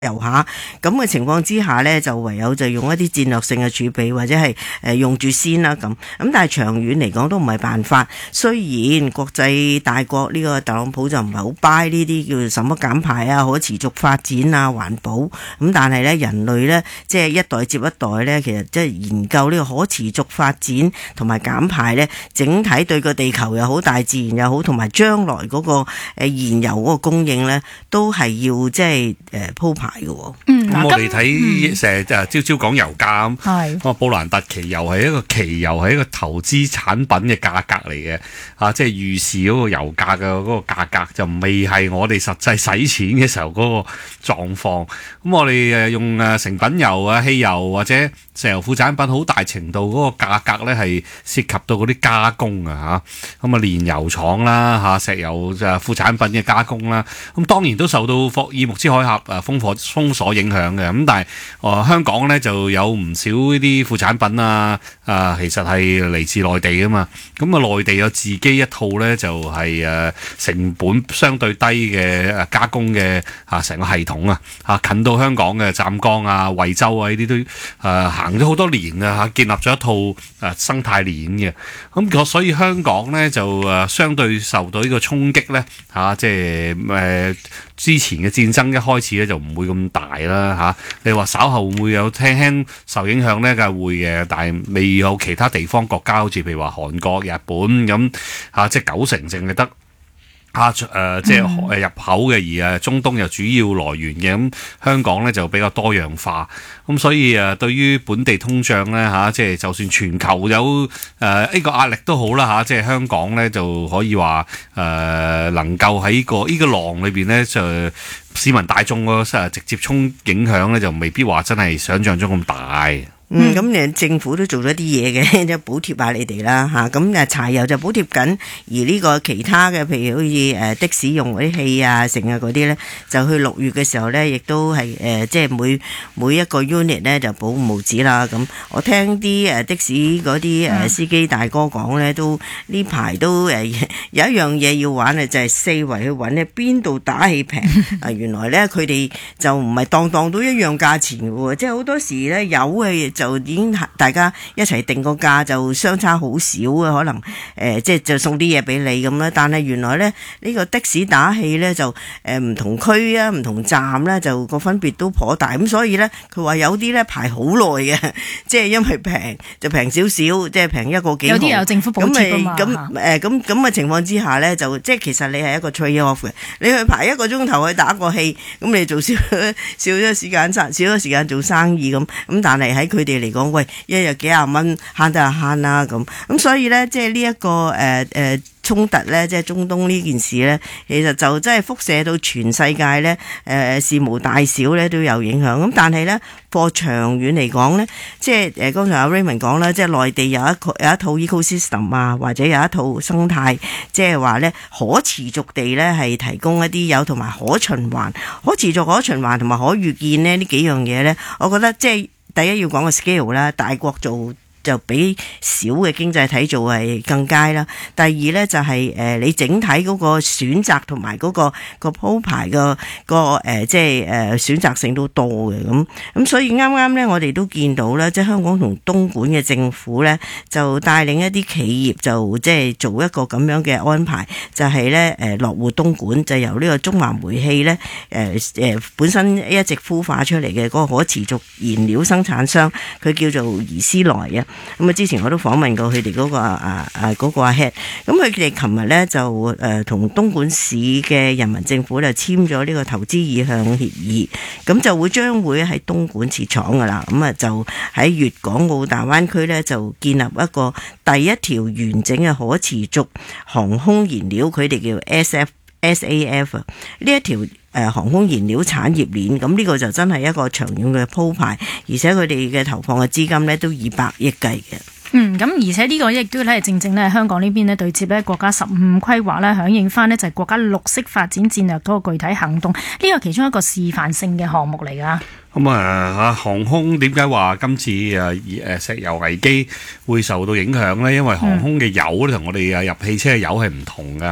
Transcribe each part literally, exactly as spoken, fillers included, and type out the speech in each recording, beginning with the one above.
遊下咁嘅情況之下呢，就唯有就用一啲戰略性嘅儲備或者係誒用住先啦咁。咁但係長遠嚟講都唔係辦法。雖然國際大國呢個特朗普就唔係好 buy 呢啲叫做什麼減排啊、可持續發展啊、環保咁，但係呢，人類呢，即係一代接一代呢，其實即係研究呢個可持續發展同埋減排呢，整體對個地球又好、大自然又好，同埋將來嗰個誒燃油嗰個供應呢，都係要即係誒鋪排。 嗯，咁我哋睇成日朝朝講油價咁， 咁布蘭特期油係一個期油係一個投資產品嘅價格嚟嘅，啊，即係預示嗰個油價嘅嗰個價格就未係我哋實際使錢嘅時候嗰個狀況。咁我哋誒用誒成品油啊、汽油或者石油副產品，好大程度嗰個價格咧係涉及到嗰啲加工啊嚇，咁啊煉油廠啦嚇、石油誒副產品嘅加工啦，咁當然都受到霍爾木茲海峽誒風火封鎖影響嘅。咁但係誒、呃、香港咧就有唔少呢啲副產品啊，啊其實係嚟自內地噶嘛。咁啊內地有自己一套咧就係、是、誒成本相對低嘅誒加工嘅啊成個系統啊，啊近到香港嘅湛江啊、惠州啊呢啲都誒、啊、行咗好多年啊，建立咗一套誒、啊、生態鏈嘅。咁所以香港咧就誒相對受到呢個衝擊咧嚇，即係誒、呃、之前嘅戰爭一開始咧就唔會咁大啦嚇、啊。你話稍後會唔會有輕輕受影響咧？梗係會嘅，但係未有其他地方國家好似譬如話韓國、日本咁嚇，即係九成淨係得。啊誒、呃，即係誒入口嘅，而誒中東又主要來源嘅，咁香港咧就比較多樣化，咁所以誒對於本地通脹咧嚇，即係就算全球有誒呢個壓力都好啦嚇，即係香港咧就可以話誒、呃、能夠喺、呢個呢、呢個浪裏邊咧就市民大眾個誒直接衝影響咧就未必話真係想像中咁大。 嗯，咁誒政府都做咗啲嘢嘅，即係補貼下你哋啦嚇。咁誒柴油就補貼緊，而呢個其他嘅，譬如好似誒的士用嗰啲氣啊、成啊嗰啲咧，就去六月嘅時候咧，亦都係誒即係每每一個 unit 咧就補五毫子啦。咁我聽啲誒的士嗰啲誒司機大哥講咧，都呢排都誒有一樣嘢要玩咧，就係四圍去揾咧邊度打氣平。啊，原來咧佢哋就唔係當當都一樣價錢嘅喎，即係好多時咧有嘅。就已經大家一齊定個價就相差好少啊，可能誒、呃、即係就送啲嘢俾你咁啦。但係原來咧呢、呢個的士打氣咧就誒唔、呃、同區啊、唔同站咧就個分別都頗大。咁所以咧佢話有啲咧排好耐嘅，即係因為平就平少少，即係平一個幾毫。有啲有政府補貼啊嘛。咁誒咁咁嘅情況之下咧，就即係其實你係一個 trade off 嘅。你去排一個鐘頭去打個氣，咁你做少少咗時間少咗時間做生意咁。咁但係喺佢哋嚟講，喂，一日幾廿蚊慳得就慳啦咁，咁所以咧，即係呢一個誒誒、呃呃、衝突咧，即係中東呢件事咧，其實就真係輻射到全世界咧，誒、呃、事無大小咧都有影響。咁但係咧，過長遠嚟講咧，即係誒剛才阿 Raymond 講啦，即係內地有一個有一套 ecosystem 啊，或者有一套生態，即係話咧可持續地咧係提供一啲有同埋可循環、可持續、可循環同埋可預見呢呢幾樣嘢咧，我覺得即係。第一要講個 scale 啦，大國做就比小嘅經濟體做係更佳啦。第二咧就係、是、誒、呃、你整體嗰個選擇同埋嗰個個鋪排個個誒即係誒選擇性都多嘅咁咁，所以啱啱咧我哋都見到啦，即係香港同東莞嘅政府咧就帶領一啲企業就即係做一個咁樣嘅安排，就係咧誒落戶東莞，就由呢個中華煤氣咧誒誒本身一直孵化出嚟嘅嗰個可持續燃料生產商，佢叫做怡思來啊。咁啊！之前我都訪問過佢哋嗰個啊啊嗰個阿 head，咁佢哋琴日咧就誒同東莞市嘅人民政府就簽咗呢個投資意向協議，咁就會將會喺東莞設廠噶啦，咁啊就喺粵港澳大灣區咧就建立一個第一條完整嘅可持續航空燃料，佢哋叫 S F S A F 呢一條。誒航空燃料產業鏈，咁呢個就真係一個長遠嘅鋪排，而且佢哋嘅投放嘅資金呢都二百億計嘅。 嗯，咁而且呢個亦都咧正正咧香港呢邊咧對接咧國家十五規劃咧響應翻呢就係國家綠色發展戰略嗰個具體行動，呢個其中一個示範性嘅項目嚟㗎。咁啊嚇航空點解話今次誒誒石油危機會受到影響呢？因為航空嘅油咧同我哋誒入汽車嘅油係唔同㗎。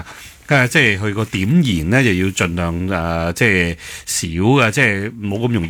誒即係佢個點燃咧就要盡量誒、呃、即係少嘅，即係冇咁容易。